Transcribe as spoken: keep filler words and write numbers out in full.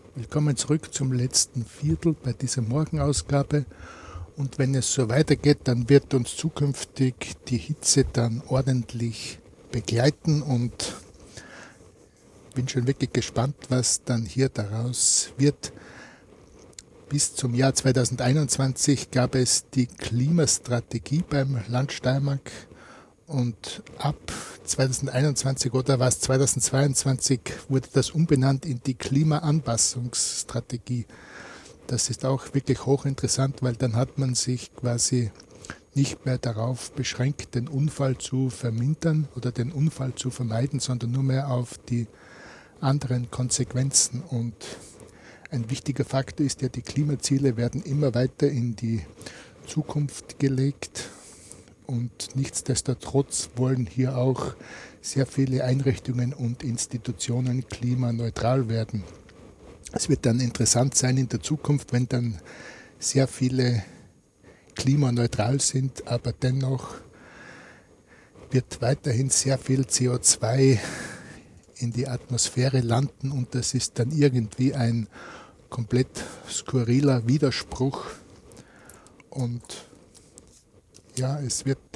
Willkommen zurück zum letzten Viertel bei dieser Morgenausgabe. Und wenn es so weitergeht, dann wird uns zukünftig die Hitze dann ordentlich begleiten und bin schon wirklich gespannt, was dann hier daraus wird. Bis zum Jahr zweitausendeinundzwanzig gab es die Klimastrategie beim Land Steiermark und ab zweitausendeinundzwanzig oder was zweitausendzweiundzwanzig wurde das umbenannt in die Klimaanpassungsstrategie. Das ist auch wirklich hochinteressant, weil dann hat man sich quasi nicht mehr darauf beschränkt, den Unfall zu vermindern oder den Unfall zu vermeiden, sondern nur mehr auf die anderen Konsequenzen. Und ein wichtiger Faktor ist ja, die Klimaziele werden immer weiter in die Zukunft gelegt. Und nichtsdestotrotz wollen hier auch sehr viele Einrichtungen und Institutionen klimaneutral werden. Es wird dann interessant sein in der Zukunft, wenn dann sehr viele klimaneutral sind, aber dennoch wird weiterhin sehr viel C O zwei in die Atmosphäre landen und das ist dann irgendwie ein komplett skurriler Widerspruch. Und ja, es wird